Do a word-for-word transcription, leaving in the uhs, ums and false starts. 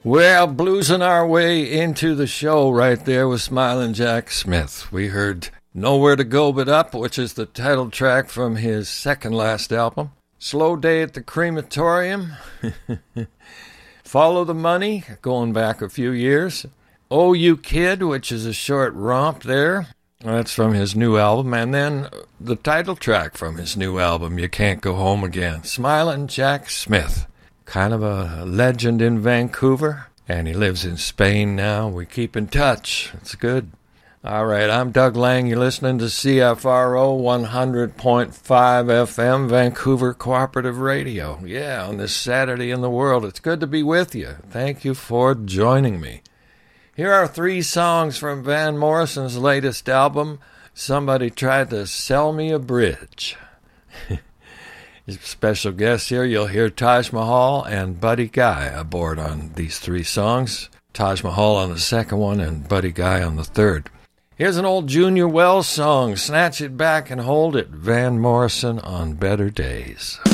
Well, bluesing our way into the show right there with Smiling Jack Smith. We heard Nowhere to Go But Up, which is the title track from his second last album. Slow Day at the Crematorium. Follow the Money, going back a few years. Oh You Kid, which is a short romp there. That's from his new album. And then the title track from his new album, You Can't Go Home Again. Smiling Jack Smith. Kind of a legend in Vancouver, and he lives in Spain now. We keep in touch. It's good. All right, I'm Doug Lang. You're listening to C F R O one hundred point five F M, Vancouver Cooperative Radio. Yeah, on this Saturday in the world. It's good to be with you. Thank you for joining me. Here are three songs from Van Morrison's latest album, Somebody Tried to Sell Me a Bridge. Special guests here, you'll hear Taj Mahal and Buddy Guy aboard on these three songs. Taj Mahal on the second one and Buddy Guy on the third. Here's an old Junior Wells song, Snatch It Back and Hold It, Van Morrison on Better Days.